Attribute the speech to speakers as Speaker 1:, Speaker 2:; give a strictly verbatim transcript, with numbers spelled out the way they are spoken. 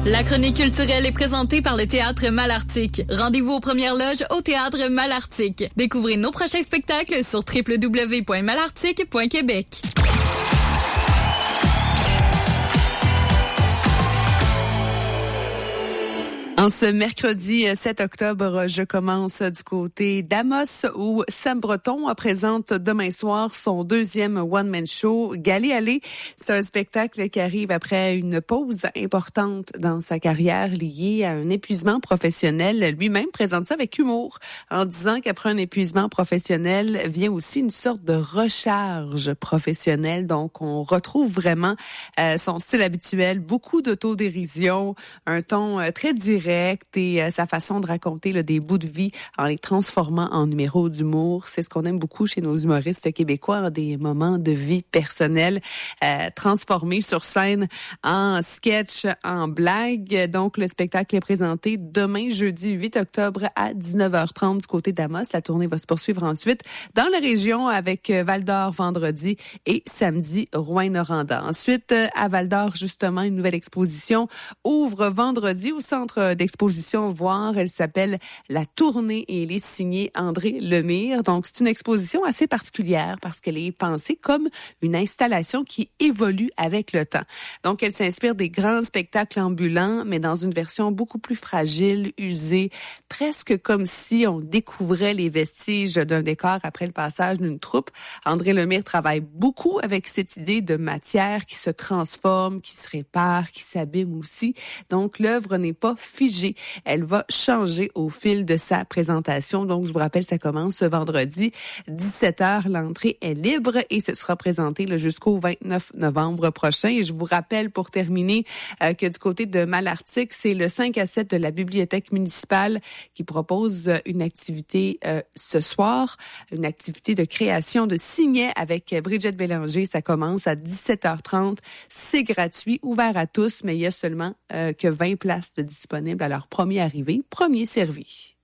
Speaker 1: La chronique culturelle est présentée par le Théâtre Malartic. Rendez-vous aux premières loges au Théâtre Malartic. Découvrez nos prochains spectacles sur w w w point malartic point québec.
Speaker 2: En ce mercredi sept octobre, je commence du côté d'Amos où Sam Breton présente demain soir son deuxième one-man show, Galé Allé. C'est un spectacle qui arrive après une pause importante dans sa carrière liée à un épuisement professionnel. Lui-même présente ça avec humour en disant qu'après un épuisement professionnel vient aussi une sorte de recharge professionnelle. Donc, on retrouve vraiment euh, son style habituel, beaucoup d'autodérision, un ton euh, très direct, et euh, sa façon de raconter là, des bouts de vie en les transformant en numéros d'humour. C'est ce qu'on aime beaucoup chez nos humoristes québécois, hein, des moments de vie personnels euh, transformés sur scène en sketch, en blague. Donc, le spectacle est présenté demain, jeudi huit octobre à dix-neuf heures trente du côté d'Amos. La tournée va se poursuivre ensuite dans la région avec Val-d'Or vendredi et samedi Rouyn-Noranda. Ensuite, à Val-d'Or, justement, une nouvelle exposition ouvre vendredi au centre d'exposition Voir. Elle s'appelle La Tournée et elle est signée André Lemire. Donc, c'est une exposition assez particulière parce qu'elle est pensée comme une installation qui évolue avec le temps. Donc, elle s'inspire des grands spectacles ambulants, mais dans une version beaucoup plus fragile, usée, presque comme si on découvrait les vestiges d'un décor après le passage d'une troupe. André Lemire travaille beaucoup avec cette idée de matière qui se transforme, qui se répare, qui s'abîme aussi. Donc, l'œuvre n'est pas figée. Elle va changer au fil de sa présentation. Donc, je vous rappelle, ça commence ce vendredi, dix-sept heures. L'entrée est libre et ce sera présenté là, jusqu'au vingt-neuf novembre prochain. Et je vous rappelle, pour terminer, euh, que du côté de Malartic, c'est le cinq à sept de la Bibliothèque municipale qui propose une activité euh, ce soir, une activité de création de signets avec Brigitte Bélanger. Ça commence à dix-sept heures trente. C'est gratuit, ouvert à tous, mais il y a seulement euh, que vingt places de disponibles à leur premier arrivé, premier servi.